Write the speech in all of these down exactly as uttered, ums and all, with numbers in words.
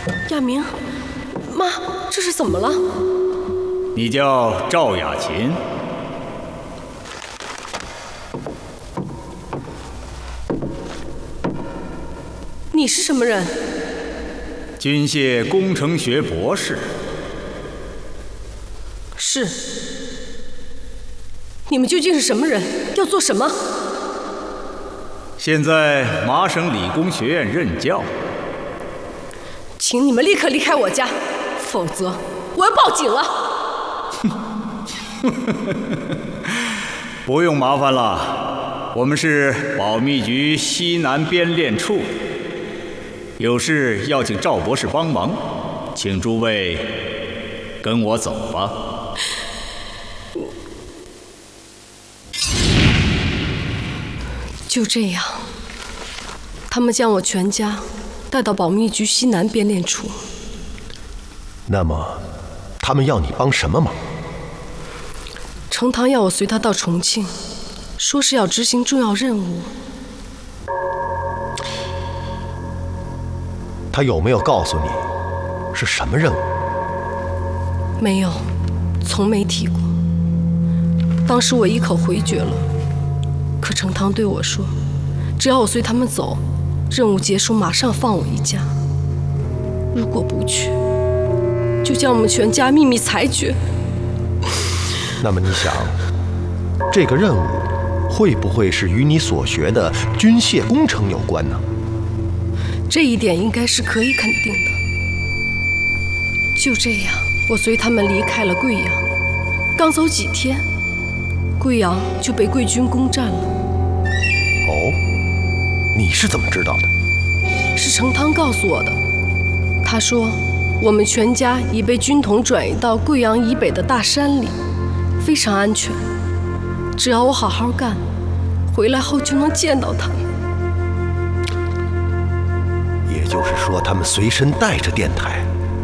亚明，妈，这是怎么了？ 你叫赵雅琴。 你是什么人？ 军械工程学博士。 是。你们究竟是什么人？要做什么？ 现在麻省理工学院任教。 请你们立刻离开我家，否则我要报警了。 不用麻烦了，我们是保密局西南编练处，有事要请赵博士帮忙，请诸位跟我走吧。 就这样，他们将我全家带到保密局西南编练处。 那么，他们要你帮什么忙？ 程堂要我随他到重庆，说是要执行重要任务。 他有没有告诉你是什么任务？ 没有，从没提过。当时我一口回绝了，可程堂对我说，只要我随他们走，任务结束马上放我一假。如果不去，就将我们全家秘密裁决。 那么你想，这个任务会不会是与你所学的军械工程有关呢？ 这一点应该是可以肯定的。就这样，我随他们离开了贵阳。刚走几天，贵阳就被贵军攻占了。 哦，你是怎么知道的？ 是程汤告诉我的。他说，我们全家已被军统转移到贵阳以北的大山里，非常安全。只要我好好干，回来后就能见到他们。 也就是说，他们随身带着电台。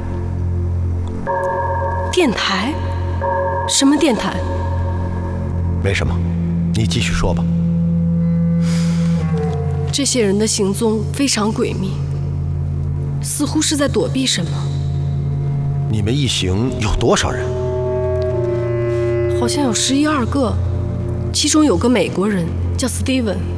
电台？什么电台？ 没什么，你继续说吧。 这些人的行踪非常诡秘，似乎是在躲避什么。 你们一行有多少人？ 好像有十一二个，其中有个美国人叫 Steven。